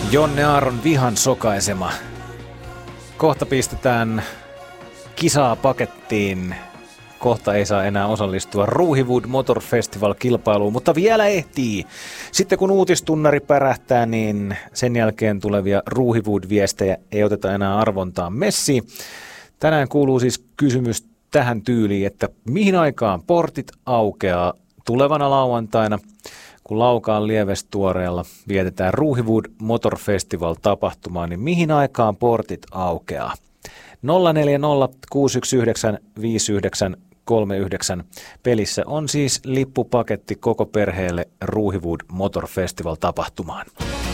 Jonne Aaron vihan sokaisema. Kohta pistetään kisaa pakettiin. Kohta ei saa enää osallistua Ruuhiwood Motor Festival-kilpailuun, mutta vielä ehtii. Sitten kun uutistunnari pärähtää, niin sen jälkeen tulevia Ruuhiwood-viestejä ei oteta enää arvontaan messiin. Tänään kuuluu siis kysymys tähän tyyliin, että mihin aikaan portit aukeaa tulevana lauantaina, kun Laukaan Lievestuoreella vietetään Ruuhiwood Motor Festival-tapahtumaa, niin mihin aikaan portit aukeaa? 040 619 5939. Pelissä on siis lippupaketti koko perheelle Ruuhiwood Motor Festival-tapahtumaan.